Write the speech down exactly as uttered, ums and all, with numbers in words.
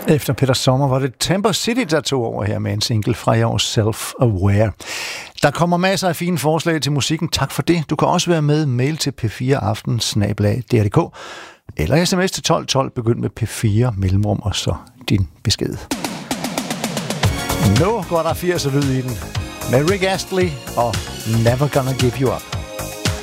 Efter Peter Sommer var det Temper City, der tog over her med en single fra Your Self-Aware. Der kommer masser af fine forslag til musikken. Tak for det. Du kan også være med. Mail til p fire aften snabel-a d r punktum d k eller sms til tolv tolv. Begynd med P fire mellemrum og så din besked. Nu går der firs lyd i den med Rick Astley og Never Gonna Give You Up.